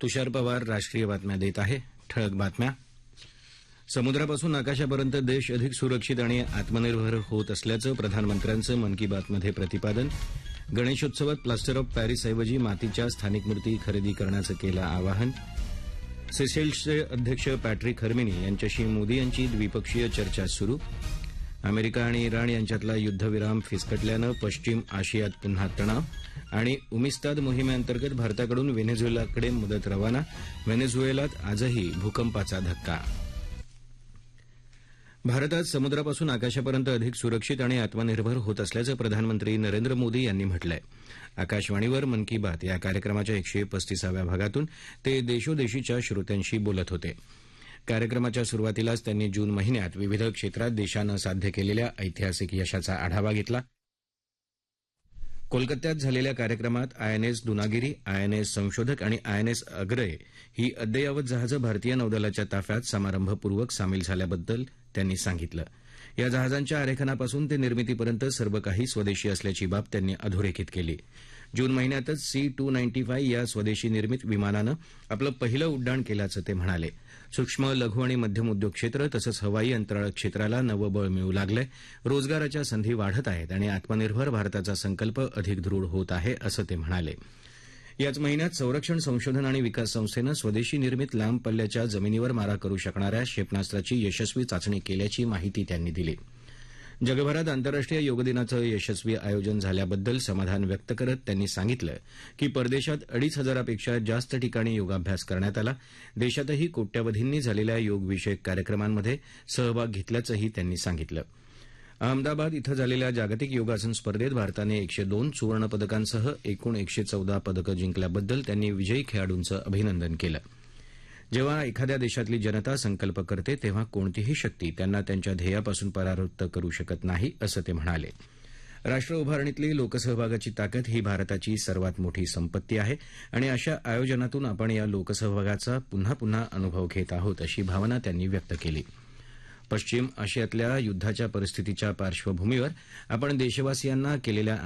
तुषार पवार राष्ट्रीय बातम्या देत आहे. ठळक बातम्या. समुद्रापासून आकाशापर्यंत देश अधिक सुरक्षित आणि आत्मनिर्भर होत असल्याचं प्रधानमंत्र्यांचं मन की बातमध्ये प्रतिपादन. गणेशोत्सवात प्लास्टर ऑफ पॅरिसऐवजी मातीच्या स्थानिक मूर्ती खरेदी करण्याचं केलं आवाहन. सेशेल्सचे अध्यक्ष पॅट्रिक हर्मिनी यांच्याशी मोदी यांची द्विपक्षीय चर्चा सुरू. अमेरिका आणि इराण यांच्यातला युद्धविराम फिसकटल्यानं पश्चिम आशियात पुन्हा तणाव. आणि उमिस्ताद मोहिमेअंतर्गत भारताकडून व्हेनेझुएलाकडे मदत रवाना. व्हेनेझुएलात आजही भूकंपाचा धक्का. भारत आज समुद्रापासून आकाशापर्यंत अधिक सुरक्षित आणि आत्मनिर्भर होत असल्याचं प्रधानमंत्री नरेंद्र मोदी यांनी म्हटलं आहे. आकाशवाणीवर मन की बात या कार्यक्रमाच्या 135व्या भागातून ते देशोदेशीच्या श्रोत्यांशी बोलत होते. कार्यक्रमाच्या सुरुवातीलाच त्यांनी जून महिन्यात विविध क्षेत्रात देशानं साध्य केलेल्या ऐतिहासिक यशाचा आढावा घेतला. कोलकात्यात झालेल्या कार्यक्रमात आयएनएस दुनागिरी, आयएनएस संशोधक आणि आयएनएस अग्रय ही अद्ययावत जहाजं भारतीय नौदलाच्या ताफ्यात समारंभपूर्वक सामील झाल्याबद्दल त्यांनी सांगितलं. या जहाजांच्या आरेखनापासून ते निर्मितीपर्यंत सर्व काही स्वदेशी असल्याची बाब त्यांनी अधोरेखित केली. जून महिन्यातच C-295 या स्वदेशी निर्मित विमानानं आपलं पहिलं उड्डाण केल्याचं ते म्हणाले. सूक्ष्म, लघु आणि मध्यम उद्योग क्षेत्र तसंच हवाई अंतराळ क्षेत्राला नवं बळ मिळू लागलंय. रोजगाराच्या संधी वाढत आहेत आणि आत्मनिर्भर भारताचा संकल्प अधिक दृढ होत आहे असं ते म्हणाले. याच महिन्यात संरक्षण संशोधन आणि विकास संस्थेनं स्वदेशी निर्मित लांब पल्ल्याच्या जमिनीवर मारा करू शकणाऱ्या क्षेपणास्त्राची यशस्वी चाचणी केल्याची माहिती त्यांनी दिली. जगभरात आंतरराष्ट्रीय योग दिनाचं यशस्वी आयोजन झाल्याबद्दल समाधान व्यक्त करत त्यांनी सांगितलं की परदेशात 2,500पेक्षा जास्त ठिकाणी योगाभ्यास करण्यात आला. देशातही कोट्यवधींनी झालेल्या योगविषयक कार्यक्रमांमध्ये सहभाग घेतल्याचंही त्यांनी सांगितलं. अहमदाबाद इथं झालेल्या जागतिक योगासन स्पर्धेत भारताने 102 सुवर्णपदकांसह एकूण 114 पदकं जिंकल्याबद्दल त्यांनी विजयी खेळाडूंचं अभिनंदन केलं. जेव्हा एखाद्या देशातली जनता संकल्प करते तेव्हा कोणतीही शक्ती त्यांना त्यांच्या ध्येयापासून परावृत्त करू शकत नाही असं ते म्हणाले. राष्ट्र उभारणीतली लोकसहभागाची ताकद ही भारताची सर्वात मोठी संपत्ती आहे आणि अशा आयोजनातून आपण या लोकसहभागाचा पुन्हा पुन्हा अनुभव घेत आहोत अशी भावना त्यांनी व्यक्त केली. पश्चिम आशियातल्या युद्धाच्या परिस्थितीच्या पार्श्वभूमीवर आपण देशवासियांना केलेल्या